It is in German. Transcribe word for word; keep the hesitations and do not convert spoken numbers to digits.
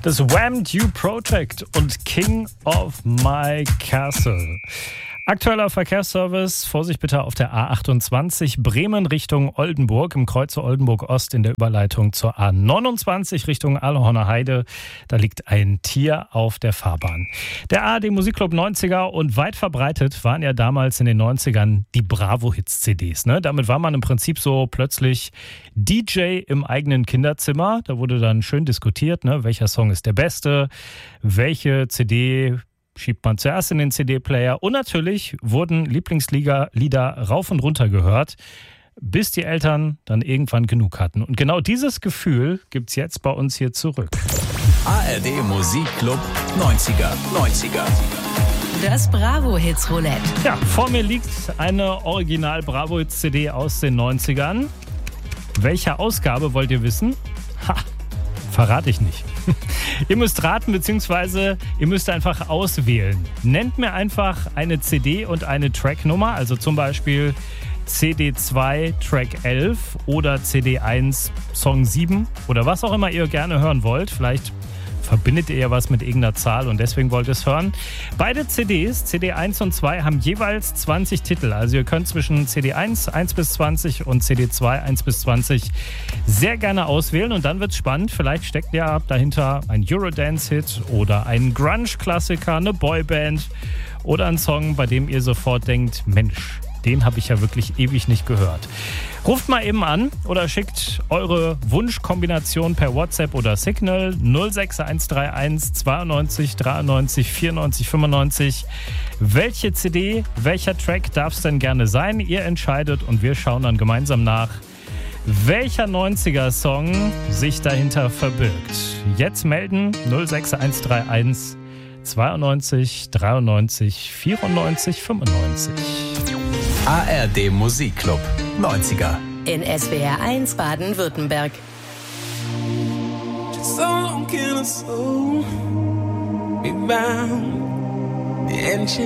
Das Wham! Due Project und King of My Castle. Aktueller Verkehrsservice, Vorsicht bitte auf der A achtundzwanzig, Bremen Richtung Oldenburg, im Kreuzer Oldenburg Ost in der Überleitung zur A neunundzwanzig Richtung Ahlerhorner Heide. Da liegt ein Tier auf der Fahrbahn. Der A R D Musikclub neunziger und weit verbreitet waren ja damals in den neunzigern die Bravo-Hits-C Ds. Ne? Damit war man im Prinzip so plötzlich D J im eigenen Kinderzimmer. Da wurde dann schön diskutiert, ne? Welcher Song ist der beste, welche C D schiebt man zuerst in den C D-Player. Und natürlich wurden Lieblingslieder rauf und runter gehört, bis die Eltern dann irgendwann genug hatten. Und genau dieses Gefühl gibt's jetzt bei uns hier zurück. A R D Musikclub neunziger. neunziger. Das Bravo-Hits Roulette. Ja, vor mir liegt eine Original-Bravo-Hits-C D aus den neunzigern. Welche Ausgabe wollt ihr wissen? Ha! Verrate ich nicht. Ihr müsst raten, beziehungsweise ihr müsst einfach auswählen. Nennt mir einfach eine C D und eine Tracknummer, also zum Beispiel C D zwei Track elf oder C D eins Song sieben oder was auch immer ihr gerne hören wollt. Vielleicht verbindet ihr ja was mit irgendeiner Zahl und deswegen wollt ihr es hören. Beide C Ds, C D eins und zwei, haben jeweils zwanzig Titel. Also ihr könnt zwischen C D eins, eins bis zwanzig und C D zwei, eins bis zwanzig sehr gerne auswählen. Und dann wird's spannend. Vielleicht steckt ja dahinter ein Eurodance-Hit oder ein Grunge-Klassiker, eine Boyband oder ein Song, bei dem ihr sofort denkt, Mensch, den habe ich ja wirklich ewig nicht gehört. Ruft mal eben an oder schickt eure Wunschkombination per WhatsApp oder Signal null sechs eins drei eins zweiundneunzig dreiundneunzig vierundneunzig fünfundneunzig. Welche C D, welcher Track darf es denn gerne sein? Ihr entscheidet und wir schauen dann gemeinsam nach, welcher neunziger-Song sich dahinter verbirgt. Jetzt melden null sechs eins drei eins zweiundneunzig dreiundneunzig vierundneunzig fünfundneunzig. A R D Musikclub neunziger. In S W R eins Baden-Württemberg. So long can a soul be bound and